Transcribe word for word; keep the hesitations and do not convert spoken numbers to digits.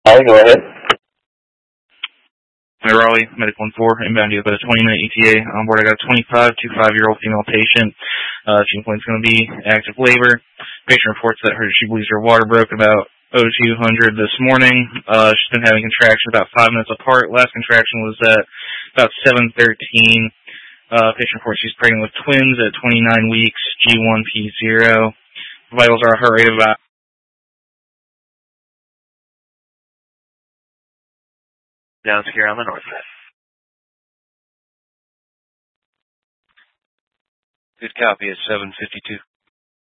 Hi, go ahead. My Raleigh, Medical one four, inbound you about a twenty minute E T A. On board, I got a twenty-five to five-year-old female patient. Uh, she complains going to be active labor. Patient reports that her she believes her water broke about oh two hundred this morning. Uh, she's been having contractions about five minutes apart. Last contraction was at about seven thirteen. Uh, patient reports she's pregnant with twins at twenty-nine weeks, G one P zero. Vitals are a heart rate of about Down here on the north side. Good copy at seven fifty-two.